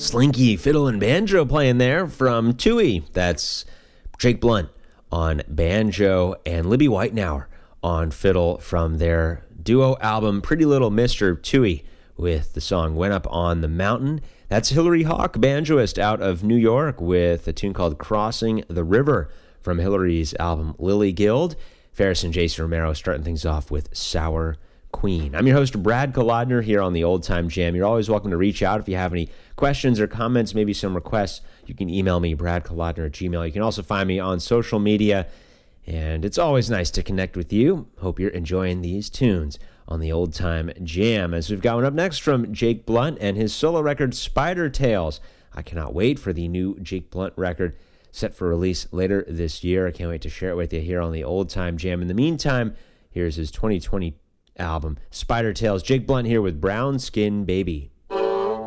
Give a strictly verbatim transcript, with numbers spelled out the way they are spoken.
Slinky fiddle and banjo playing there from Tui. That's Jake Blunt on banjo and Libby Whitenauer on fiddle from their duo album Pretty Little Mister Tui with the song Went Up on the Mountain. That's Hillary Hawk, banjoist out of New York, with a tune called Crossing the River from Hillary's album Lily Guild. Ferris and Jason Romero starting things off with Sour Queen. I'm your host, Brad Kolodner, here on the Old Time Jam. You're always welcome to reach out if you have any questions or comments, maybe some requests. You can email me, brad kolodner at gmail. You can also find me on social media, and it's always nice to connect with you. Hope you're enjoying these tunes on the Old Time Jam. As we've got one up next from Jake Blunt and his solo record, Spider Tales. I cannot wait for the new Jake Blunt record set for release later this year. I can't wait to share it with you here on the Old Time Jam. In the meantime, here's his twenty twenty album, Spider Tales. Jake Blunt here with Brown Skin Baby.